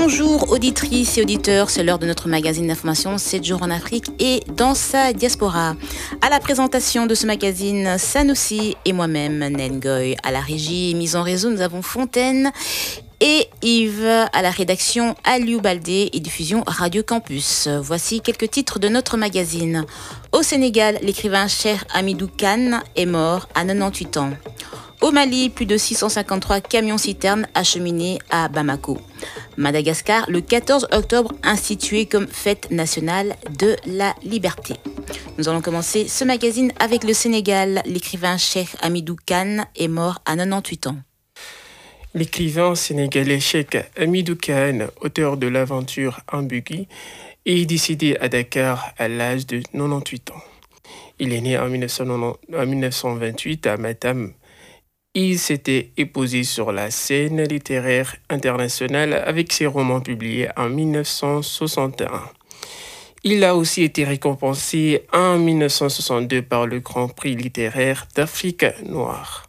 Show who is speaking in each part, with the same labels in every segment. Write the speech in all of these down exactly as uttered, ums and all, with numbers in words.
Speaker 1: Bonjour auditrices et auditeurs, c'est l'heure de notre magazine d'information sept jours en Afrique et dans sa diaspora. À la présentation de ce magazine, Sanoussi et moi-même, Nengoy. À la régie et mise en réseau, nous avons Fontaine et Yves. À la rédaction, Aliou Baldé et diffusion Radio Campus. Voici quelques titres de notre magazine. Au Sénégal, l'écrivain Cheikh Hamidou Kane est mort à quatre-vingt-dix-huit ans. Au Mali, plus de six cent cinquante-trois camions-citernes acheminés à Bamako. Madagascar, le quatorze octobre, institué comme fête nationale de la liberté. Nous allons commencer ce magazine avec le Sénégal. L'écrivain Cheikh Hamidou Kane est mort à quatre-vingt-dix-huit ans.
Speaker 2: L'écrivain sénégalais Cheikh Hamidou Kane, auteur de l'aventure Ambugui, est décédé à Dakar à l'âge de quatre-vingt-dix-huit ans. Il est né en dix-neuf cent vingt-huit à Matam. Il s'était éposé sur la scène littéraire internationale avec ses romans publiés en dix-neuf cent soixante et un. Il a aussi été récompensé en dix-neuf cent soixante-deux par le Grand Prix littéraire d'Afrique noire.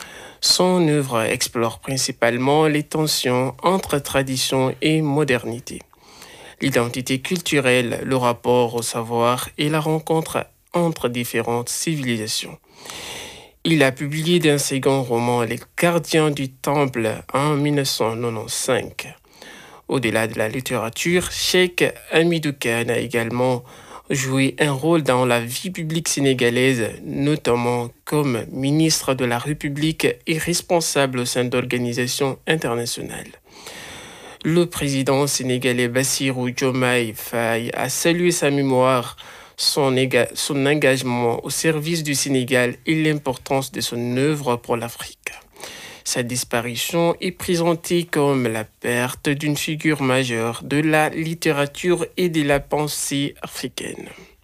Speaker 2: Son œuvre explore principalement les tensions entre tradition et modernité, l'identité culturelle, le rapport au savoir et la rencontre entre différentes civilisations. Il a publié d'un second roman, Les Gardiens du Temple, en dix-neuf cent quatre-vingt-quinze. Au-delà de la littérature, Cheikh Hamidou Kane a également joué un rôle dans la vie publique sénégalaise, notamment comme ministre de la République et responsable au sein d'organisations internationales. Le président sénégalais Bassirou Diomaye Faye a salué sa mémoire, Son, éga- son engagement au service du Sénégal et l'importance de son œuvre pour l'Afrique. Sa disparition est présentée comme la perte d'une figure majeure de la littérature et de la pensée africaine.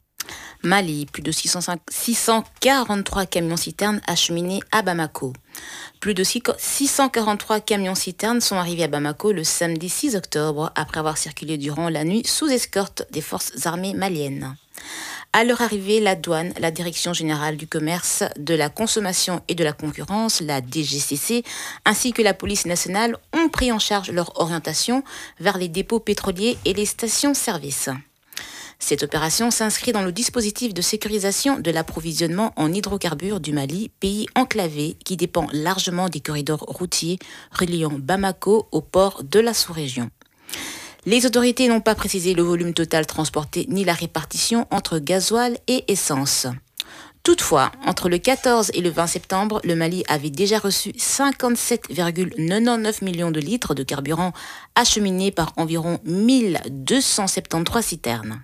Speaker 1: Mali, plus de six cent quarante-trois camions-citernes acheminés à Bamako. Plus de six cent quarante-trois camions-citernes sont arrivés à Bamako le samedi six octobre après avoir circulé durant la nuit sous escorte des forces armées maliennes. À leur arrivée, la douane, la Direction générale du commerce, de la consommation et de la concurrence, la D G C C, ainsi que la police nationale ont pris en charge leur orientation vers les dépôts pétroliers et les stations-service. Cette opération s'inscrit dans le dispositif de sécurisation de l'approvisionnement en hydrocarbures du Mali, pays enclavé qui dépend largement des corridors routiers reliant Bamako au port de la sous-région. Les autorités n'ont pas précisé le volume total transporté ni la répartition entre gasoil et essence. Toutefois, entre le quatorze et le vingt septembre, le Mali avait déjà reçu cinquante-sept virgule quatre-vingt-dix-neuf millions de litres de carburant acheminés par environ mille deux cent soixante-treize citernes.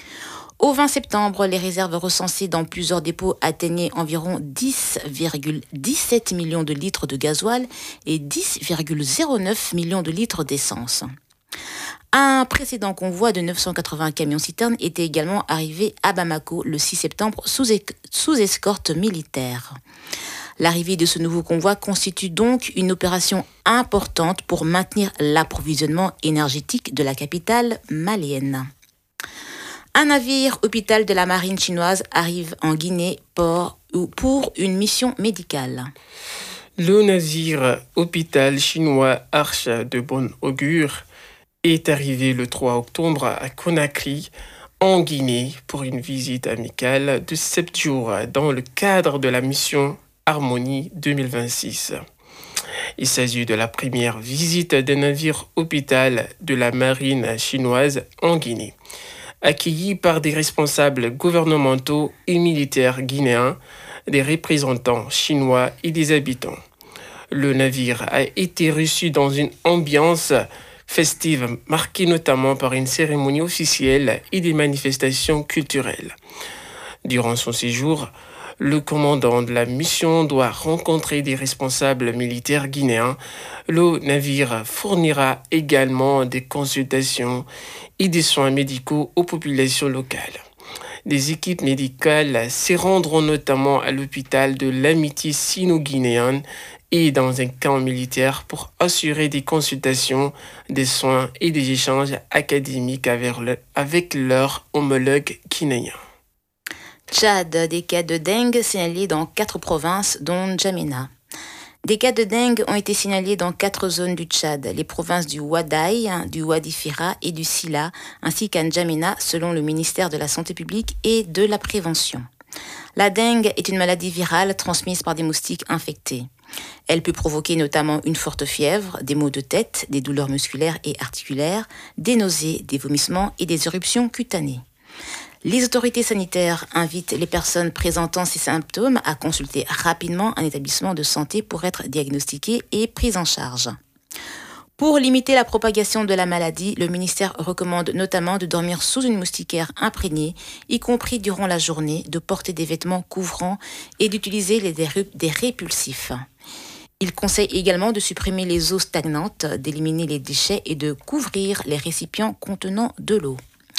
Speaker 1: Au vingt septembre, les réserves recensées dans plusieurs dépôts atteignaient environ dix virgule dix-sept millions de litres de gasoil et dix virgule zéro neuf millions de litres d'essence. Un précédent convoi de neuf cent quatre-vingts camions-citernes était également arrivé à Bamako le six septembre sous, é- sous escorte militaire. L'arrivée de ce nouveau convoi constitue donc une opération importante pour maintenir l'approvisionnement énergétique de la capitale malienne. Un navire hôpital de la marine chinoise arrive en Guinée pour, pour une mission médicale.
Speaker 2: Le navire hôpital chinois Arche de bon augure est arrivé le trois octobre à Conakry, en Guinée, pour une visite amicale de sept jours dans le cadre de la mission Harmonie deux mille vingt-six. Il s'agit de la première visite d'un navire hôpital de la marine chinoise en Guinée, accueilli par des responsables gouvernementaux et militaires guinéens, des représentants chinois et des habitants. Le navire a été reçu dans une ambiance festive, marquée notamment par une cérémonie officielle et des manifestations culturelles. Durant son séjour, le commandant de la mission doit rencontrer des responsables militaires guinéens. Le navire fournira également des consultations et des soins médicaux aux populations locales. Des équipes médicales se rendront notamment à l'hôpital de l'amitié sino-guinéenne et dans un camp militaire pour assurer des consultations, des soins et des échanges académiques avec, le, avec leurs homologues guinéens.
Speaker 1: Tchad, des cas de dengue signalés dans quatre provinces, dont N'Djamena. Des cas de dengue ont été signalés dans quatre zones du Tchad, les provinces du Ouadaï, du Wadi Fira et du Sila, ainsi qu'à N'Djamena, selon le ministère de la Santé publique et de la Prévention. La dengue est une maladie virale transmise par des moustiques infectés. Elle peut provoquer notamment une forte fièvre, des maux de tête, des douleurs musculaires et articulaires, des nausées, des vomissements et des éruptions cutanées. Les autorités sanitaires invitent les personnes présentant ces symptômes à consulter rapidement un établissement de santé pour être diagnostiquées et prises en charge. Pour limiter la propagation de la maladie, le ministère recommande notamment de dormir sous une moustiquaire imprégnée, y compris durant la journée, de porter des vêtements couvrants et d'utiliser les des répulsifs. Il conseille également de supprimer les eaux stagnantes, d'éliminer les déchets et de couvrir les récipients contenant de l'eau.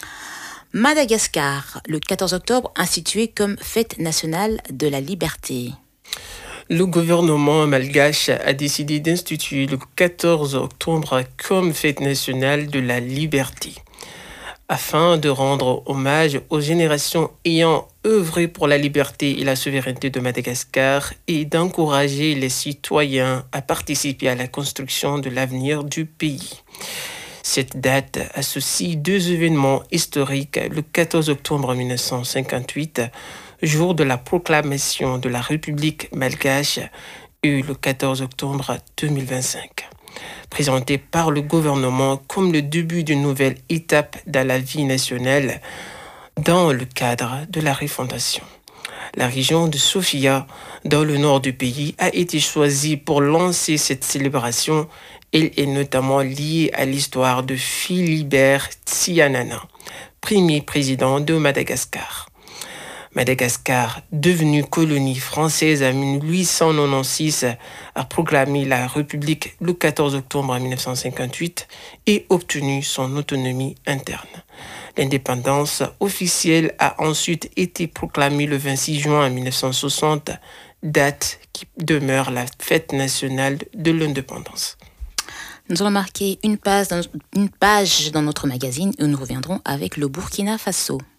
Speaker 1: Madagascar, le quatorze octobre, institué comme fête nationale de la liberté.
Speaker 2: Le gouvernement malgache a décidé d'instituer le quatorze octobre comme fête nationale de la liberté, afin de rendre hommage aux générations ayant œuvré pour la liberté et la souveraineté de Madagascar et d'encourager les citoyens à participer à la construction de l'avenir du pays. Cette date associe deux événements historiques, le quatorze octobre mille neuf cent cinquante-huit, jour de la proclamation de la République malgache, et le quatorze octobre deux mille vingt-cinq. Présenté par le gouvernement comme le début d'une nouvelle étape dans la vie nationale dans le cadre de la refondation. La région de Sofia, dans le nord du pays, a été choisie pour lancer cette célébration. Elle est notamment liée à l'histoire de Philibert Tsianana, premier président de Madagascar. Madagascar, devenue colonie française en mille huit cent quatre-vingt-seize, a proclamé la République le quatorze octobre mille neuf cent cinquante-huit et obtenu son autonomie interne. L'indépendance officielle a ensuite été proclamée le vingt-six juin mille neuf cent soixante, date qui demeure la fête nationale de l'indépendance.
Speaker 1: Nous allons marquer une page, dans, une page dans notre magazine et nous reviendrons avec le Burkina Faso.